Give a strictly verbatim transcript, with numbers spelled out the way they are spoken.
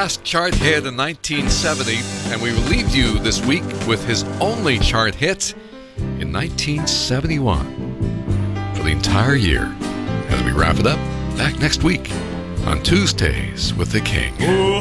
last chart hit in nineteen seventy, and we will leave you this week with his only chart hit in nineteen seventy-one. For the entire year, as we wrap it up, back next week on Tuesdays with the King. Oh,